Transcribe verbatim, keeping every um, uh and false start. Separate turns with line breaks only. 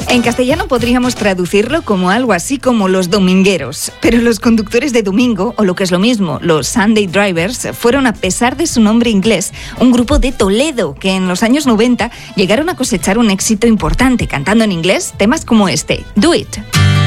En castellano podríamos traducirlo como algo así como los domingueros, pero los conductores de domingo, o lo que es lo mismo, los Sunday Drivers, fueron, a pesar de su nombre inglés, un grupo de Toledo que en los años noventa llegaron a cosechar un éxito importante cantando en inglés temas como este, Do It.